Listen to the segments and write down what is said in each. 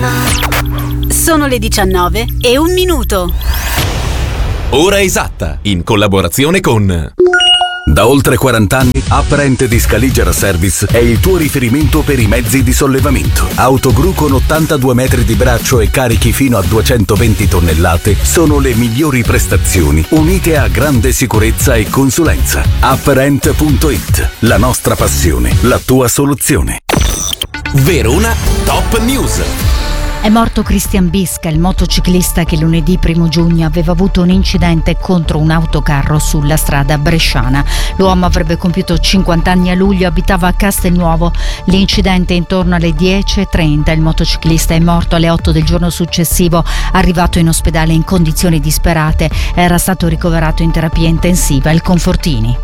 Sono le 19:01. Ora esatta, in collaborazione con... Da oltre 40 anni, Apparent di Scaligera Service è il tuo riferimento per i mezzi di sollevamento. Autogru con 82 metri di braccio e carichi fino a 220 tonnellate sono le migliori prestazioni, unite a grande sicurezza e consulenza. Apparent.it, la nostra passione, la tua soluzione. Verona Top News. È morto Christian Bisca, il motociclista che lunedì 1 giugno aveva avuto un incidente contro un autocarro sulla strada bresciana. L'uomo avrebbe compiuto 50 anni a luglio, abitava a Castelnuovo. L'incidente intorno alle 10:30. Il motociclista è morto alle 8 del giorno successivo, arrivato in ospedale in condizioni disperate. Era stato ricoverato in terapia intensiva al Confortini.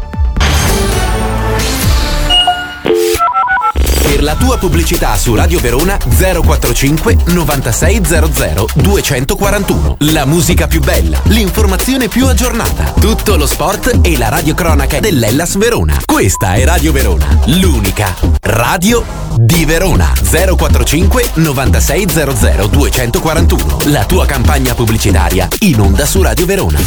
Per la tua pubblicità su Radio Verona 045 9600 241. La musica più bella, l'informazione più aggiornata, tutto lo sport e la radiocronaca dell'Hellas Verona. Questa è Radio Verona, l'unica radio di Verona. 045 9600 241. La tua campagna pubblicitaria in onda su Radio Verona.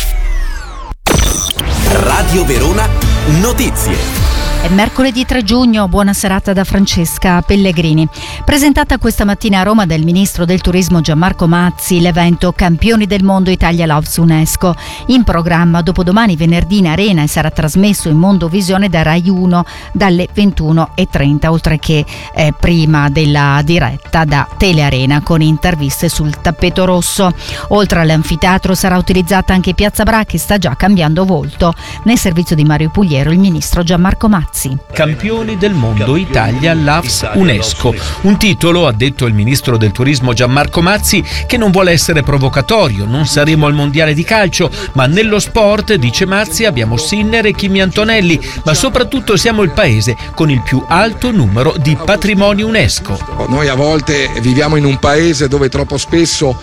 Radio Verona Notizie. È mercoledì 3 giugno, buona serata da Francesca Pellegrini. Presentata questa mattina a Roma dal ministro del turismo Gianmarco Mazzi l'evento Campioni del Mondo Italia Loves UNESCO. In programma dopodomani venerdì in Arena e sarà trasmesso in Mondovisione da Rai 1 dalle 21:30, oltre che prima della diretta da Telearena con interviste sul tappeto rosso. Oltre all'anfiteatro sarà utilizzata anche Piazza Bra, che sta già cambiando volto. Nel servizio di Mario Pugliero il ministro Gianmarco Mazzi. Campioni del Mondo Italia Loves UNESCO. Un titolo, ha detto il ministro del turismo Gianmarco Mazzi, che non vuole essere provocatorio. Non saremo al mondiale di calcio, ma nello sport, dice Mazzi, abbiamo Sinner e Kimi Antonelli, ma soprattutto siamo il paese con il più alto numero di patrimoni UNESCO. Noi a volte viviamo in un paese dove troppo spesso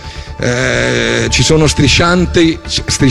ci sono striscianti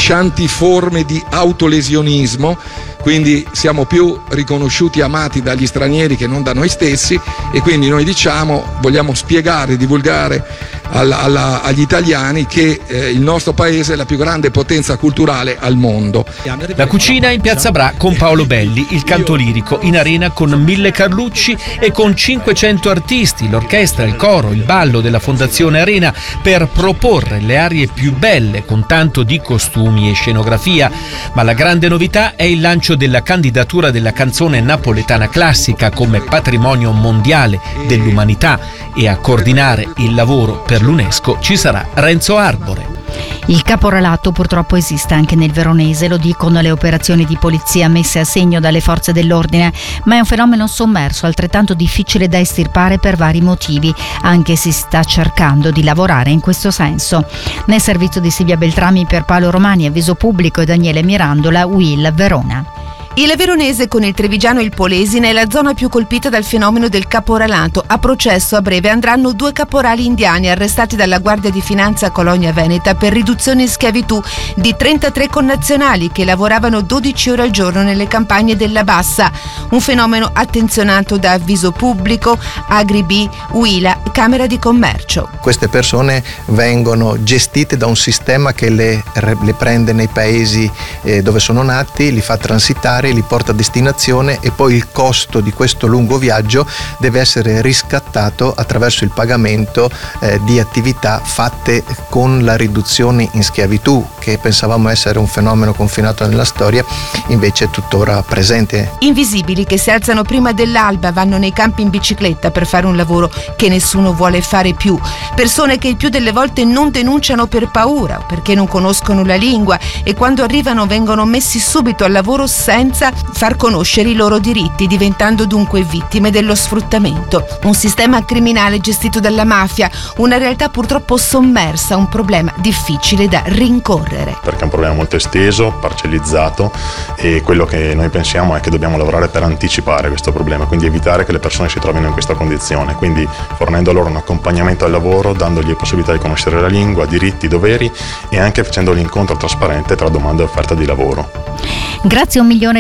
forme di autolesionismo, quindi siamo più riconosciuti e amati dagli stranieri che non da noi stessi, e quindi noi vogliamo spiegare, divulgare agli italiani che il nostro paese è la più grande potenza culturale al mondo. La cucina in Piazza Bra con Paolo Belli, il canto lirico in Arena con 1000 Carlucci e con 500 artisti, l'orchestra, il coro, il ballo della Fondazione Arena, per proporre le arie più belle con tanto di costumi e scenografia. Ma la grande novità è il lancio della candidatura della canzone napoletana classica come patrimonio mondiale dell'umanità, e a coordinare il lavoro per l'UNESCO ci sarà Renzo Arbore. Il caporalato purtroppo esiste anche nel veronese, lo dicono le operazioni di polizia messe a segno dalle forze dell'ordine, ma è un fenomeno sommerso, altrettanto difficile da estirpare per vari motivi, anche se si sta cercando di lavorare in questo senso. Nel servizio di Silvia Beltrami per Paolo Romani, Avviso Pubblico, e Daniele Mirandola, Will Verona. Il veronese con il Trevigiano e il Polesine è la zona più colpita dal fenomeno del caporalato. A processo a breve andranno 2 caporali indiani arrestati dalla Guardia di Finanza a Colonia Veneta per riduzione in schiavitù di 33 connazionali che lavoravano 12 ore al giorno nelle campagne della Bassa. Un fenomeno attenzionato da Avviso Pubblico, Agribi, Uila, Camera di Commercio. Queste persone vengono gestite da un sistema che le prende nei paesi dove sono nati, li fa transitare, li porta a destinazione, e poi il costo di questo lungo viaggio deve essere riscattato attraverso il pagamento di attività fatte con la riduzione in schiavitù, che pensavamo essere un fenomeno confinato nella storia, invece è tuttora presente. Invisibili che si alzano prima dell'alba, vanno nei campi in bicicletta per fare un lavoro che nessuno vuole fare più. Persone che il più delle volte non denunciano per paura o perché non conoscono la lingua, e quando arrivano vengono messi subito al lavoro senza far conoscere i loro diritti, diventando dunque vittime dello sfruttamento. Un sistema criminale gestito dalla mafia, una realtà purtroppo sommersa, un problema difficile da rincorrere. Perché è un problema molto esteso, parcellizzato, e quello che noi pensiamo è che dobbiamo lavorare per anticipare questo problema, quindi evitare che le persone si trovino in questa condizione, quindi fornendo loro un accompagnamento al lavoro, dandogli possibilità di conoscere la lingua, diritti, doveri, e anche facendo l'incontro trasparente tra domanda e offerta di lavoro. Grazie a 1,2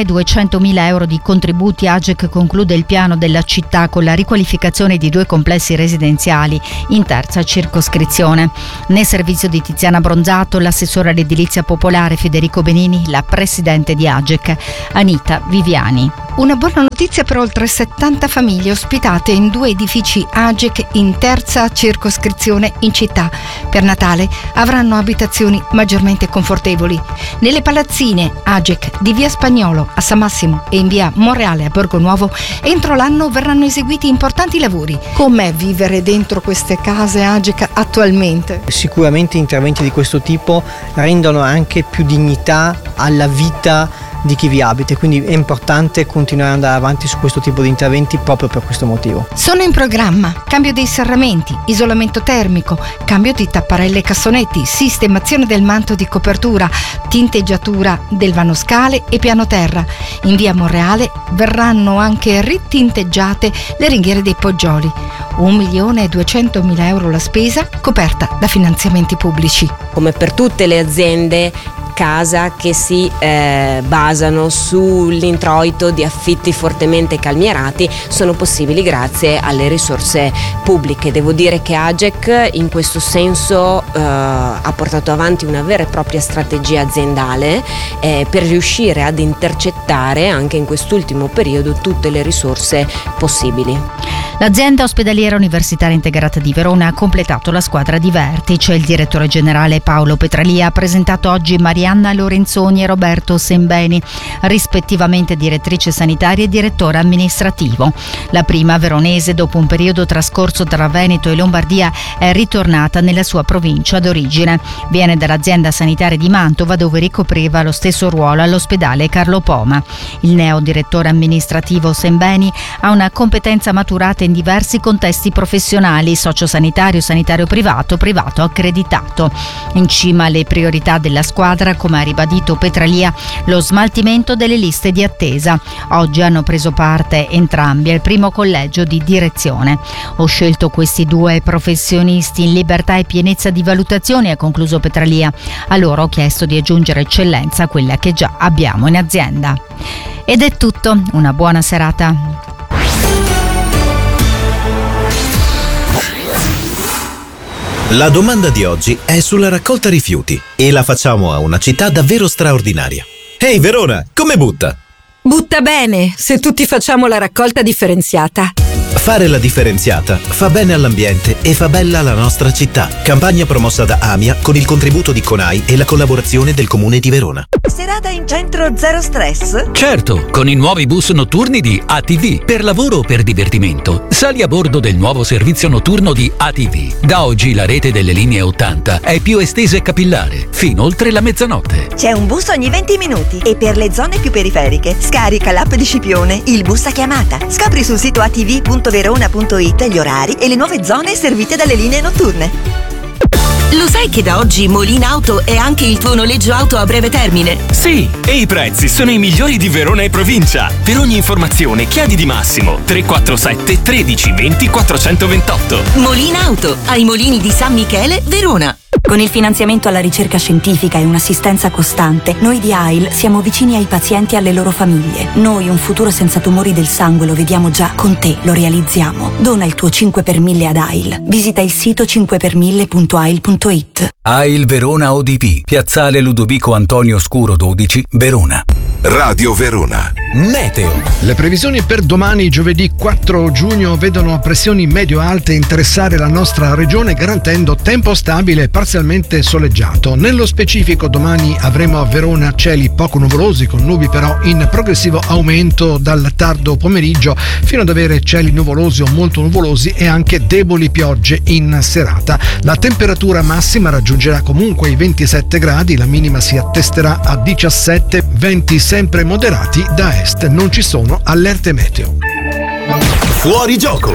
200.000 euro di contributi. Agec conclude il piano della città con la riqualificazione di 2 complessi residenziali in terza circoscrizione. Nel servizio di Tiziana Bronzato, l'assessore all'edilizia popolare Federico Benini, la presidente di Agec Anita Viviani. Una buona notizia per oltre 70 famiglie ospitate in 2 edifici Agec in terza circoscrizione in città. Per Natale avranno abitazioni maggiormente confortevoli. Nelle palazzine Agec di via Spagnolo a San Massimo e in via Monreale a Borgo Nuovo entro l'anno verranno eseguiti importanti lavori. Com'è vivere dentro queste case Agec attualmente? Sicuramente interventi di questo tipo rendono anche più dignità alla vita di chi vi abita, quindi è importante continuare ad andare avanti su questo tipo di interventi proprio per questo motivo. Sono in programma cambio dei serramenti, isolamento termico, cambio di tapparelle e cassonetti, sistemazione del manto di copertura, tinteggiatura del vanoscale e piano terra. In via Monreale verranno anche ritinteggiate le ringhiere dei poggioli. 1.200.000 euro la spesa, coperta da finanziamenti pubblici. Come per tutte le aziende casa che si basano sull'introito di affitti fortemente calmierati sono possibili grazie alle risorse pubbliche. Devo dire che Agec in questo senso ha portato avanti una vera e propria strategia aziendale per riuscire ad intercettare anche in quest'ultimo periodo tutte le risorse possibili. L'azienda ospedaliera universitaria integrata di Verona ha completato la squadra di vertice. Il direttore generale Paolo Petralia ha presentato oggi Marianna Lorenzoni e Roberto Sembeni, rispettivamente direttrice sanitaria e direttore amministrativo. La prima, veronese, dopo un periodo trascorso tra Veneto e Lombardia, è ritornata nella sua provincia d'origine. Viene dall'azienda sanitaria di Mantova, dove ricopriva lo stesso ruolo all'ospedale Carlo Poma. Il neo direttore amministrativo Sembeni ha una competenza maturata in diversi contesti professionali, sociosanitario, sanitario privato, privato accreditato. In cima alle priorità della squadra, come ha ribadito Petralia, lo smaltimento delle liste di attesa. Oggi hanno preso parte entrambi al primo collegio di direzione. Ho scelto questi 2 professionisti in libertà e pienezza di valutazione, ha concluso Petralia. A loro ho chiesto di aggiungere eccellenza a quella che già abbiamo in azienda. Ed è tutto, una buona serata. La domanda di oggi è sulla raccolta rifiuti e la facciamo a una città davvero straordinaria. Ehi Verona, come butta? Butta bene, se tutti facciamo la raccolta differenziata. Fare la differenziata fa bene all'ambiente e fa bella la nostra città. Campagna promossa da AMIA con il contributo di CONAI e la collaborazione del Comune di Verona. Serata in centro zero stress? Certo, con i nuovi bus notturni di ATV. Per lavoro o per divertimento, sali a bordo del nuovo servizio notturno di ATV. Da oggi la rete delle linee 80 è più estesa e capillare, fino oltre la mezzanotte. C'è un bus ogni 20 minuti e per le zone più periferiche scarica l'app di Scipione, il bus a chiamata. Scopri sul sito atv.verona.it gli orari e le nuove zone servite dalle linee notturne. Lo sai che da oggi Molina Auto è anche il tuo noleggio auto a breve termine? Sì, e i prezzi sono i migliori di Verona e provincia. Per ogni informazione chiedi di Massimo 347 13 20 428. Molina Auto, ai Molini di San Michele, Verona. Con il finanziamento alla ricerca scientifica e un'assistenza costante, noi di AIL siamo vicini ai pazienti e alle loro famiglie. Noi un futuro senza tumori del sangue lo vediamo già, con te lo realizziamo. Dona il tuo 5 per 1000 ad AIL. Visita il sito 5per1000.ail.it. AIL Verona ODP, Piazzale Ludovico Antonio Scuro 12, Verona. Radio Verona. Meteo. Le previsioni per domani, giovedì 4 giugno, vedono pressioni medio-alte interessare la nostra regione, garantendo tempo stabile e parzialmente soleggiato. Nello specifico, domani avremo a Verona cieli poco nuvolosi, con nubi però in progressivo aumento dal tardo pomeriggio, fino ad avere cieli nuvolosi o molto nuvolosi e anche deboli piogge in serata. La temperatura massima raggiungerà comunque i 27 gradi, la minima si attesterà a 17, venti sempre moderati da est, non ci sono allerte meteo. Fuori gioco!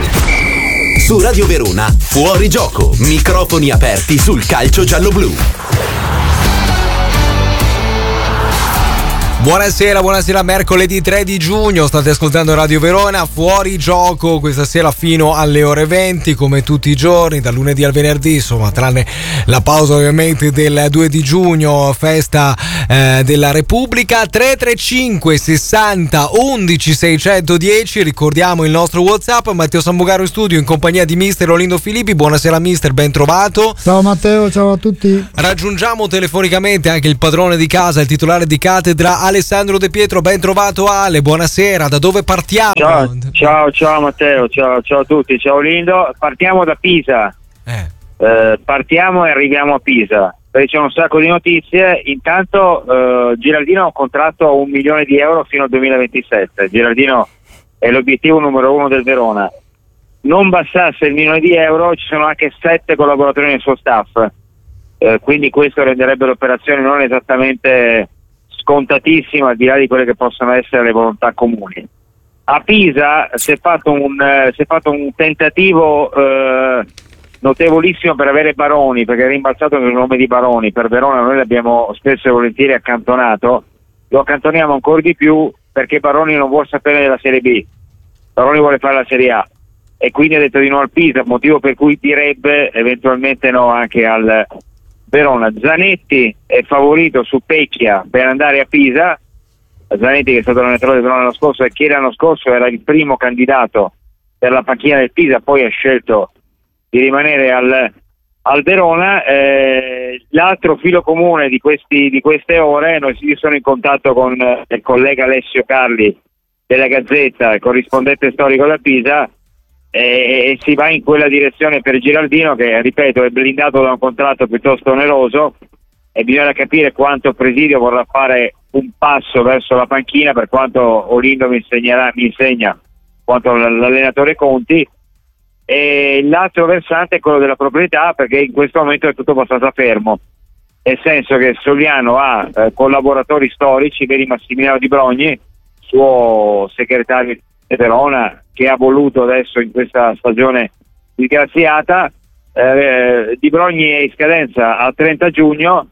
Su Radio Verona, Fuori gioco, microfoni aperti sul calcio giallo-blu. Buonasera, mercoledì 3 di giugno, state ascoltando Radio Verona, fuori gioco questa sera fino alle ore 20, come tutti i giorni, dal lunedì al venerdì, insomma, tranne la pausa ovviamente del 2 di giugno, festa della Repubblica. 335 60 11 610, ricordiamo il nostro WhatsApp. Matteo Sambugaro in studio in compagnia di mister Olindo Filippi. Buonasera mister, ben trovato. Ciao Matteo, ciao a tutti. Raggiungiamo telefonicamente anche il padrone di casa, il titolare di cattedra Alessandro De Pietro. Ben trovato Ale, buonasera, da dove partiamo? Ciao Matteo, ciao a tutti, ciao Lindo. Partiamo da Pisa. Partiamo e arriviamo a Pisa, perché c'è un sacco di notizie. Intanto Giraldino ha un contratto a €1 milione fino al 2027. Giraldino è l'obiettivo numero 1 del Verona. Non bastasse il €1 milione, ci sono anche 7 collaboratori nel suo staff, quindi questo renderebbe l'operazione non esattamente scontatissima, al di là di quelle che possono essere le volontà comuni. A Pisa si è fatto un tentativo notevolissimo per avere Baroni, perché è rimbalzato il nome di Baroni. Per Verona noi l'abbiamo spesso e volentieri accantonato, lo accantoniamo ancora di più perché Baroni non vuole sapere della Serie B, Baroni vuole fare la Serie A e quindi ha detto di no al Pisa, motivo per cui direbbe eventualmente no anche al Verona. Zanetti è favorito su Pecchia per andare a Pisa. Zanetti, che è stato l'allenatore del Verona l'anno scorso e che l'anno scorso era il primo candidato per la panchina del Pisa, poi ha scelto di rimanere al Verona. L'altro filo comune di queste ore, io sono in contatto con il collega Alessio Carli della Gazzetta, il corrispondente storico da Pisa, e si va in quella direzione per Giraldino, che ripeto è blindato da un contratto piuttosto oneroso, e bisogna capire quanto Presidio vorrà fare un passo verso la panchina, per quanto Olindo mi insegna quanto l'allenatore Conti. E l'altro versante è quello della proprietà, perché in questo momento è tutto abbastanza fermo, nel senso che Sogliano ha collaboratori storici, vedi Massimiliano Di Brogni, suo segretario di Verona, che ha voluto adesso in questa stagione disgraziata. Di Brogni è in scadenza al 30 giugno,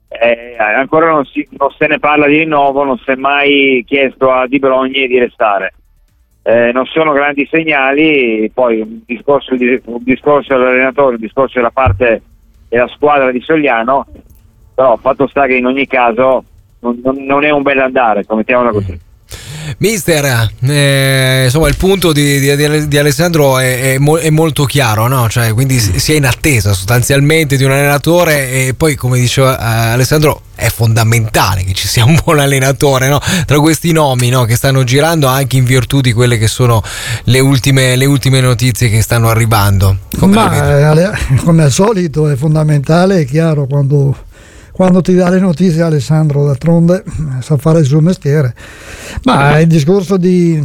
ancora non se ne parla di rinnovo, non si è mai chiesto a Di Brogni di restare. Non sono grandi segnali, poi un discorso dell'allenatore, un discorso della parte della squadra di Sogliano, però fatto sta che in ogni caso non è un bel andare, mettiamola così. Mister, insomma il punto di Alessandro è molto chiaro, no? Cioè, quindi si è in attesa sostanzialmente di un allenatore, e poi come diceva Alessandro è fondamentale che ci sia un buon allenatore, no? Tra questi nomi, no, che stanno girando, anche in virtù di quelle che sono le ultime notizie che stanno arrivando. Come al solito è fondamentale, è chiaro, quando ti dà le notizie Alessandro, d'altronde sa fare il suo mestiere. Ma il discorso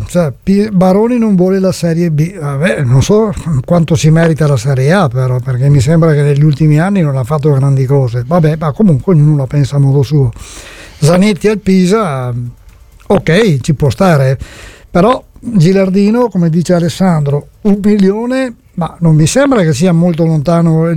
Baroni non vuole la Serie B, vabbè, non so quanto si merita la Serie A, però, perché mi sembra che negli ultimi anni non ha fatto grandi cose. Vabbè, ma comunque ognuno la pensa a modo suo. Zanetti al Pisa, ok, ci può stare, però Gilardino, come dice Alessandro, $1 milione, ma non mi sembra che sia molto lontano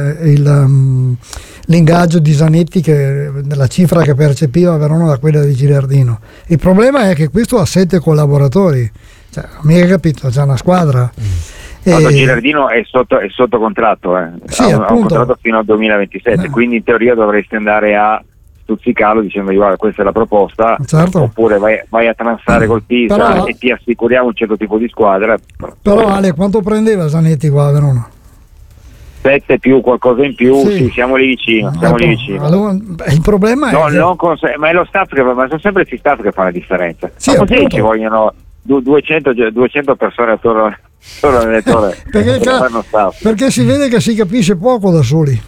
l'ingaggio di Zanetti, che la cifra che percepiva a Verona da quella di Gilardino. Il problema è che questo ha 7 collaboratori, cioè, mica capito, c'è una squadra. Gilardino è sotto contratto, sì, ha un contratto fino al 2027, quindi in teoria dovresti andare a stuzzicarlo dicendo guarda, questa è la proposta, certo. Oppure vai a transare col Pisa, però, e ti assicuriamo un certo tipo di squadra. Però Ale, quanto prendeva Zanetti qua a Verona? 7 più qualcosa in più, sì, siamo lì vicino. Allora, il problema è ma è lo staff ma sono sempre questi staff che fanno la differenza. Sì, ma così ci vogliono 200 persone attorno all'allenatore perché si vede che si capisce poco da soli.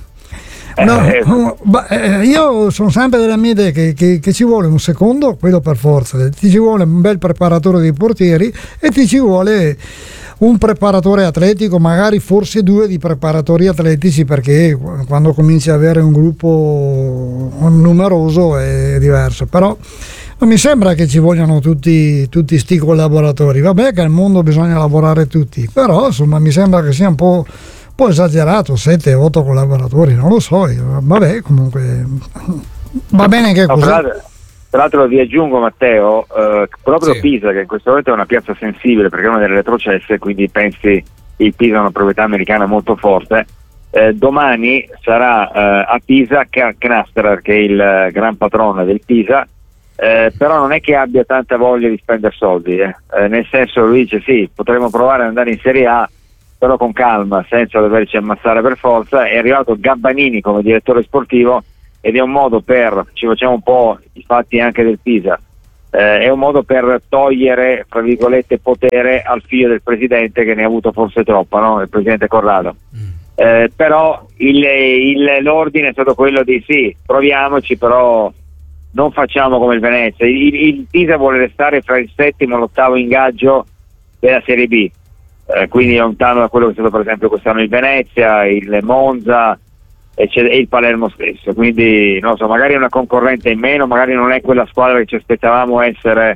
Io sono sempre della mia idea che ci vuole un secondo, quello per forza, ti ci vuole un bel preparatore dei portieri e ti ci vuole un preparatore atletico, magari forse 2 di preparatori atletici, perché quando cominci ad avere un gruppo numeroso è diverso. Però non mi sembra che ci vogliano tutti sti collaboratori. Vabbè che al mondo bisogna lavorare tutti, però insomma mi sembra che sia un po' esagerato, 7-8 collaboratori, non lo so, vabbè, comunque va bene che così. Tra l'altro vi aggiungo, Matteo, proprio Sì. Pisa, che in questo momento è una piazza sensibile perché è una delle retrocesse, quindi pensi il Pisa è una proprietà americana molto forte. Domani sarà a Pisa Knastrer, che è il gran patrono del Pisa, però non è che abbia tanta voglia di spendere soldi, nel senso, lui dice sì, potremmo provare ad andare in Serie A, però con calma, senza doverci ammazzare per forza. È arrivato Gabbanini come direttore sportivo ed è un modo per, ci facciamo un po' i fatti anche del Pisa, è un modo per togliere, fra virgolette, potere al figlio del presidente, che ne ha avuto forse troppa, no? Il presidente Corrado. Però l'ordine è stato quello di sì, proviamoci, però non facciamo come il Venezia. Il Pisa vuole restare fra il 7° e l'8° ingaggio della Serie B, quindi lontano da quello che è stato per esempio quest'anno il Venezia, il Monza e il Palermo stesso. Quindi non so, magari è una concorrente in meno, magari non è quella squadra che ci aspettavamo essere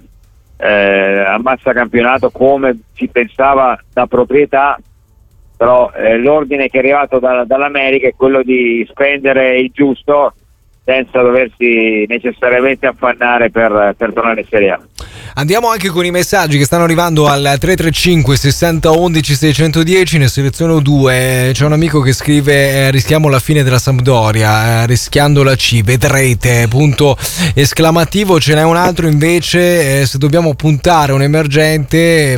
a mazza campionato come si pensava da proprietà, però l'ordine che è arrivato dall'America è quello di spendere il giusto senza doversi necessariamente affannare per tornare in Serie A. Andiamo anche con i messaggi che stanno arrivando al 335 60 11 610. Ne seleziono due. C'è un amico che scrive rischiamo la fine della Sampdoria, rischiando la C, vedrete, punto esclamativo. Ce n'è un altro invece, se dobbiamo puntare un emergente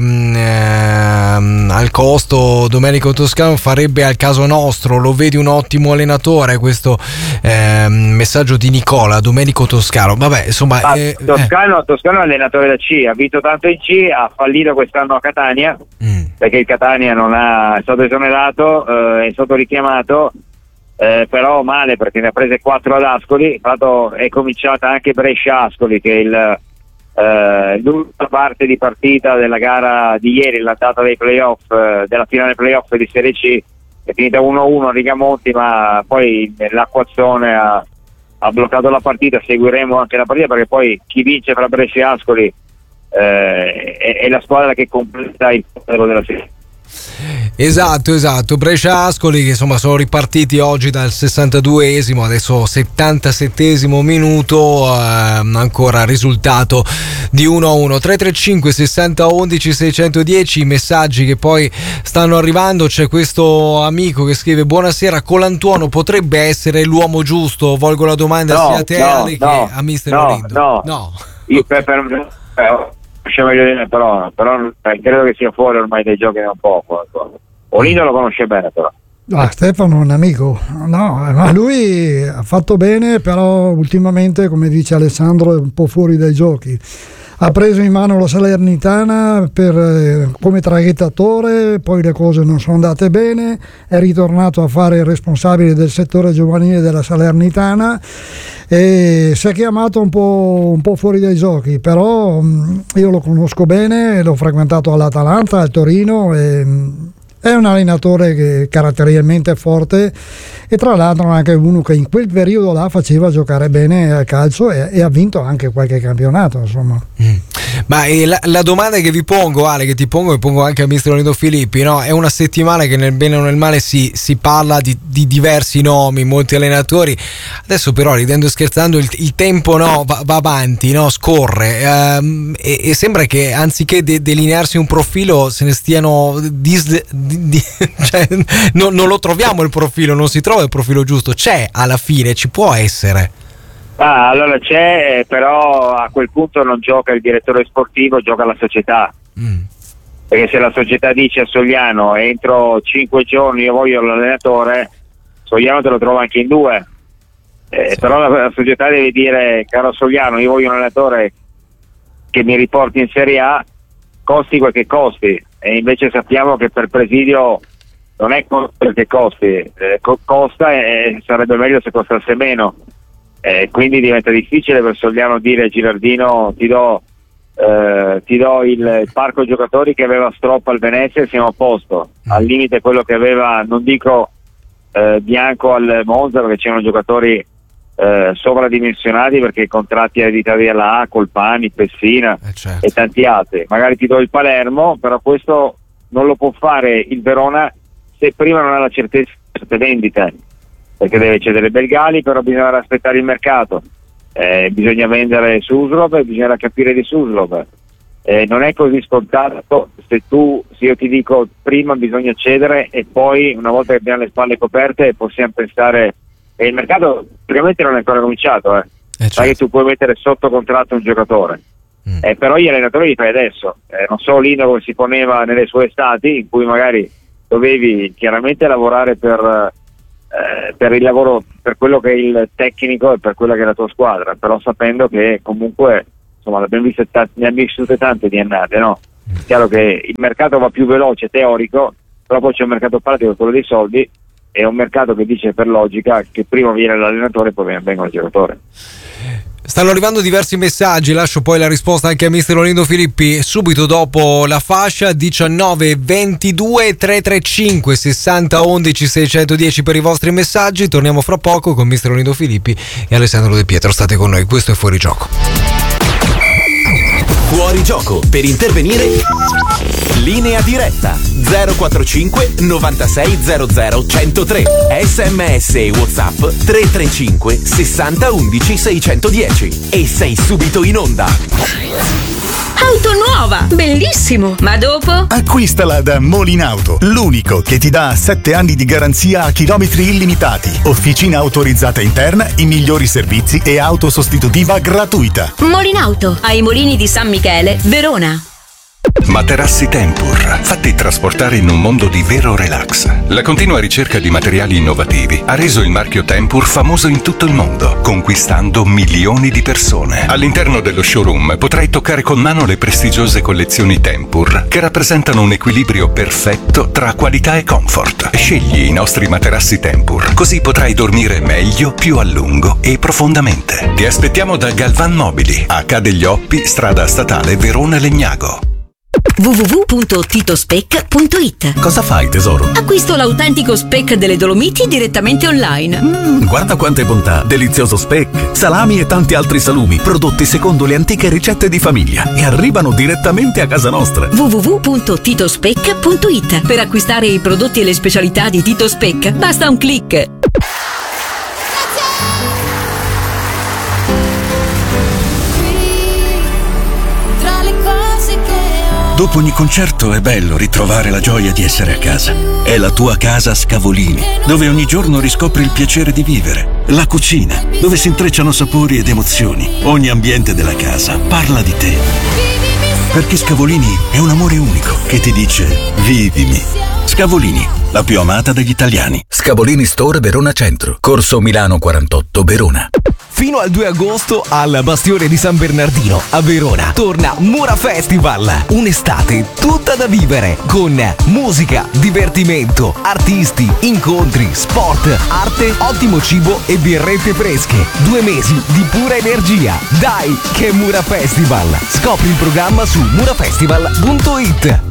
al costo, Domenico Toscano farebbe al caso nostro, lo vedi un ottimo allenatore. Questo messaggio di Nicola, Domenico Toscano. Vabbè, insomma, Toscano è allenatore da C, ha vinto tanto in C, ha fallito quest'anno a Catania perché il Catania è stato esonerato, è stato richiamato, però male perché ne ha prese 4 ad Ascoli. Tra l'altro è cominciata anche Brescia-Ascoli, che è l'ultima parte di partita della gara di ieri, l'andata dei playoff, della finale playoff di Serie C, è finita 1-1 a Rigamonti, ma poi l'acquazzone ha bloccato la partita. Seguiremo anche la partita perché poi chi vince fra Brescia e Ascoli è la squadra che completa il quadro della serie. Esatto, Brescia Ascoli che insomma sono ripartiti oggi dal 62esimo, adesso 77esimo minuto, ancora risultato di 1-1. 335 60 11 610 i messaggi che poi stanno arrivando. C'è questo amico che scrive buonasera, Colantuono potrebbe essere l'uomo giusto? Volgo la domanda sia a te Ali che a mister Olindo. No. Io conosce meglio di me, però credo che sia fuori ormai dai giochi da un poco. Olindo lo conosce bene, però. Stefano è un amico, no, ma lui ha fatto bene, però ultimamente, come dice Alessandro, è un po' fuori dai giochi. Ha preso in mano la Salernitana come traghettatore, poi le cose non sono andate bene, è ritornato a fare il responsabile del settore giovanile della Salernitana e si è chiamato un po' fuori dai giochi, però io lo conosco bene, l'ho frequentato all'Atalanta, al Torino e è un allenatore che caratterialmente è forte e tra l'altro anche uno che in quel periodo là faceva giocare bene al calcio e ha vinto anche qualche campionato, insomma. Ma la domanda che vi pongo, Ale, che ti pongo e pongo anche a mister Olindo Filippi, no? È una settimana che nel bene o nel male si parla di diversi nomi, molti allenatori. Adesso però, ridendo e scherzando, il tempo va avanti, no? Scorre e sembra che anziché delinearsi un profilo se ne stiano cioè, non lo troviamo il profilo, non si trova il profilo giusto. C'è alla fine, ci può essere. Allora c'è, però a quel punto non gioca il direttore sportivo, gioca la società. Perché se la società dice a Sogliano entro 5 giorni io voglio l'allenatore, Sogliano te lo trova anche in 2. Sì. Però la società deve dire, caro Sogliano, io voglio un allenatore che mi riporti in Serie A, costi quel che costi. E invece sappiamo che per Presidio non è quel che costi, costa e sarebbe meglio se costasse meno. Quindi diventa difficile per Sogliano dire a Girardino ti do il parco giocatori che aveva Stroppa al Venezia e siamo a posto. Al limite quello che aveva, non dico Bianco al Monza, perché c'erano giocatori sovradimensionati perché i contratti ereditati dalla A, Colpani, Pessina e tanti altri. Magari ti do il Palermo, però questo non lo può fare il Verona se prima non ha la certezza di certe vendite, perché deve cedere Belgali, però bisogna aspettare il mercato. bisogna vendere Suslov, bisogna capire di Suslov. Non è così scontato. Se io ti dico prima bisogna cedere e poi una volta che abbiamo le spalle coperte possiamo pensare, e il mercato praticamente non è ancora cominciato, sai che tu puoi mettere sotto contratto un giocatore, però gli allenatori li fai adesso, non so Lino come si poneva nelle sue estati in cui magari dovevi chiaramente lavorare per il lavoro, per quello che è il tecnico e per quella che è la tua squadra, però sapendo che comunque insomma ne abbiamo vissute tante di annate, no? È chiaro che il mercato va più veloce, teorico, però poi c'è un mercato pratico, quello dei soldi, e un mercato che dice per logica che prima viene l'allenatore e poi vengono i giocatori. Stanno arrivando diversi messaggi, lascio poi la risposta anche a mister Olindo Filippi subito dopo la fascia. 19 22 335 60 11 610 per i vostri messaggi. Torniamo fra poco con mister Olindo Filippi e Alessandro De Pietro. State con noi, questo è Fuori Gioco. Fuori Gioco, per intervenire linea diretta 045 96 00 103, SMS e WhatsApp 335 60 11 610 e sei subito in onda. Auto nuova, bellissimo, ma dopo? Acquistala da Molinauto, l'unico che ti dà 7 anni di garanzia a chilometri illimitati, officina autorizzata interna, i migliori servizi e auto sostitutiva gratuita. Molinauto, ai Molini di San Michele, Verona. Materassi Tempur, fatti trasportare in un mondo di vero relax. La continua ricerca di materiali innovativi ha reso il marchio Tempur famoso in tutto il mondo, conquistando milioni di persone. All'interno dello showroom potrai toccare con mano le prestigiose collezioni Tempur, che rappresentano un equilibrio perfetto tra qualità e comfort. Scegli i nostri materassi Tempur, così potrai dormire meglio, più a lungo e profondamente. Ti aspettiamo da Galvan Mobili, a Ca' degli Oppi, strada statale Verona Legnago. www.titospec.it. Cosa fai, tesoro? Acquisto l'autentico speck delle Dolomiti direttamente online. Guarda quante bontà! Delizioso speck, salami e tanti altri salumi, prodotti secondo le antiche ricette di famiglia e arrivano direttamente a casa nostra. www.titospec.it. Per acquistare i prodotti e le specialità di Tito Speck basta un click. Dopo ogni concerto è bello ritrovare la gioia di essere a casa. È la tua casa Scavolini, dove ogni giorno riscopri il piacere di vivere. La cucina, dove si intrecciano sapori ed emozioni. Ogni ambiente della casa parla di te. Perché Scavolini è un amore unico che ti dice vivimi. Scavolini, la più amata degli italiani. Scavolini Store Verona Centro, Corso Milano 48 Verona. Fino al 2 agosto al Bastione di San Bernardino a Verona torna Mura Festival, un'estate tutta da vivere con musica, divertimento, artisti, incontri, sport, arte, ottimo cibo e birrette fresche. 2 mesi di pura energia. Dai che è Mura Festival! Scopri il programma su murafestival.it.